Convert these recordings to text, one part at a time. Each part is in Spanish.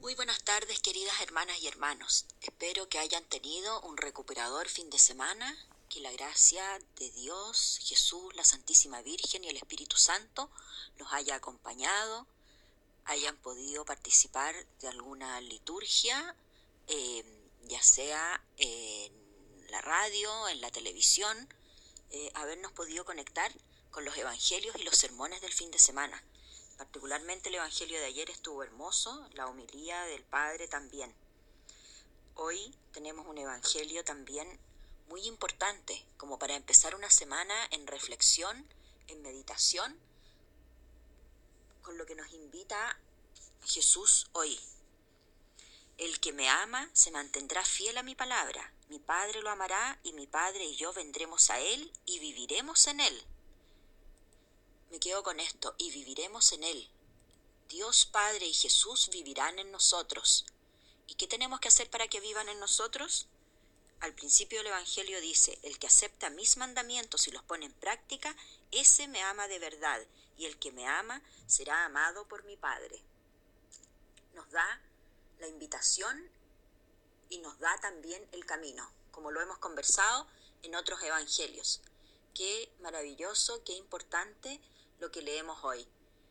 Muy buenas tardes, queridas hermanas y hermanos. Espero que hayan tenido un recuperador fin de semana, que la gracia de Dios, Jesús, la Santísima Virgen y el Espíritu Santo los haya acompañado, hayan podido participar de alguna liturgia, ya sea en la radio, en la televisión, habernos podido conectar con los evangelios y los sermones del fin de semana. Particularmente el evangelio de ayer estuvo hermoso, la homilía del Padre también. Hoy tenemos un evangelio también muy importante, como para empezar una semana en reflexión, en meditación, con lo que nos invita Jesús hoy. El que me ama se mantendrá fiel a mi palabra. Mi Padre lo amará y mi Padre y yo vendremos a él y viviremos en él. Me quedo con esto, y viviremos en él. Dios Padre y Jesús vivirán en nosotros. ¿Y qué tenemos que hacer para que vivan en nosotros? Al principio del Evangelio dice, el que acepta mis mandamientos y los pone en práctica, ese me ama de verdad, y el que me ama será amado por mi Padre. Nos da la invitación y nos da también el camino, como lo hemos conversado en otros evangelios. Qué maravilloso, qué importante lo que leemos hoy.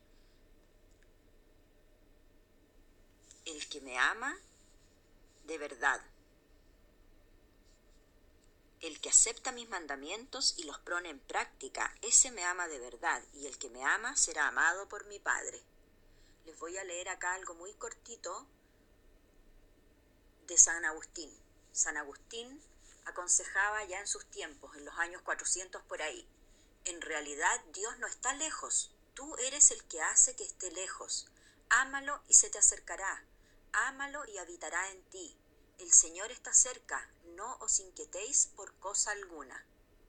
El que me ama de verdad. El que acepta mis mandamientos y los pone en práctica, ese me ama de verdad, y el que me ama será amado por mi Padre. Les voy a leer acá algo muy cortito de San Agustín. San Agustín aconsejaba ya en sus tiempos, en los años 400 por ahí, en realidad Dios no está lejos, tú eres el que hace que esté lejos. Ámalo y se te acercará, ámalo y habitará en ti. El Señor está cerca, no os inquietéis por cosa alguna.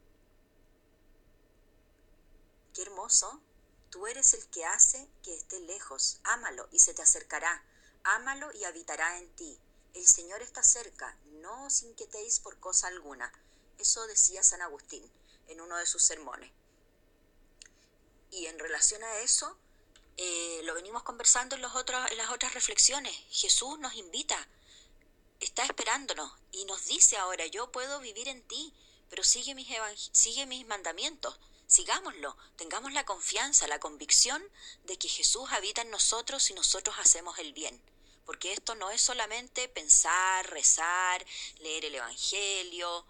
Qué hermoso, tú eres el que hace que esté lejos, ámalo y se te acercará, ámalo y habitará en ti. El Señor está cerca, no os inquietéis por cosa alguna. Eso decía San Agustín en uno de sus sermones. Y en relación a eso, lo venimos conversando en las otras reflexiones. Jesús nos invita, está esperándonos y nos dice ahora, yo puedo vivir en ti, pero sigue mis mandamientos. Sigámoslo, tengamos la confianza, la convicción de que Jesús habita en nosotros y nosotros hacemos el bien. Porque esto no es solamente pensar, rezar, leer el Evangelio,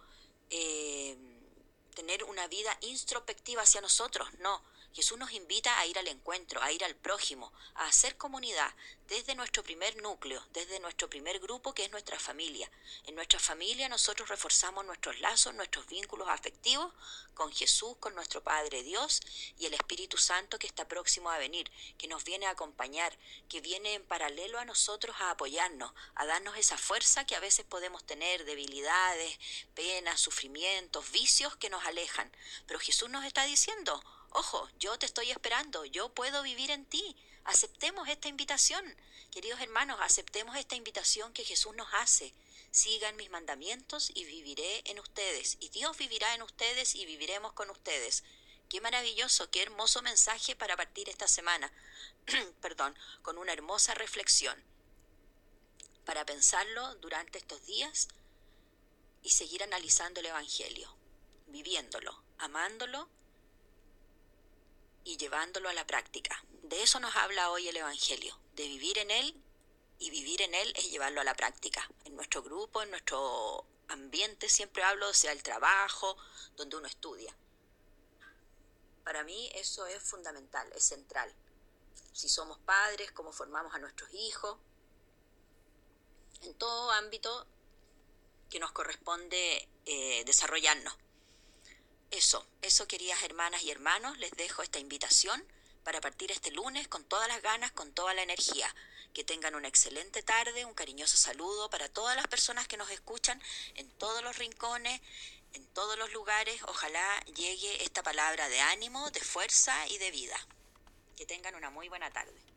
tener una vida introspectiva hacia nosotros, no. Jesús nos invita a ir al encuentro, a ir al prójimo, a hacer comunidad desde nuestro primer núcleo, desde nuestro primer grupo que es nuestra familia. En nuestra familia nosotros reforzamos nuestros lazos, nuestros vínculos afectivos con Jesús, con nuestro Padre Dios y el Espíritu Santo que está próximo a venir, que nos viene a acompañar, que viene en paralelo a nosotros a apoyarnos, a darnos esa fuerza que a veces podemos tener, debilidades, penas, sufrimientos, vicios que nos alejan. Pero Jesús nos está diciendo, ojo, yo te estoy esperando, yo puedo vivir en ti. Aceptemos esta invitación. Queridos hermanos, aceptemos esta invitación que Jesús nos hace. Sigan mis mandamientos y viviré en ustedes. Y Dios vivirá en ustedes y viviremos con ustedes. Qué maravilloso, qué hermoso mensaje para partir esta semana. Perdón, con una hermosa reflexión. Para pensarlo durante estos días y seguir analizando el Evangelio, viviéndolo, amándolo y llevándolo a la práctica. De eso nos habla hoy el Evangelio, de vivir en él, y vivir en él es llevarlo a la práctica. En nuestro grupo, en nuestro ambiente, siempre hablo, sea el trabajo, donde uno estudia. Para mí eso es fundamental, es central. Si somos padres, cómo formamos a nuestros hijos, en todo ámbito que nos corresponde desarrollarnos. Eso queridas hermanas y hermanos, les dejo esta invitación para partir este lunes con todas las ganas, con toda la energía. Que tengan una excelente tarde, un cariñoso saludo para todas las personas que nos escuchan en todos los rincones, en todos los lugares. Ojalá llegue esta palabra de ánimo, de fuerza y de vida. Que tengan una muy buena tarde.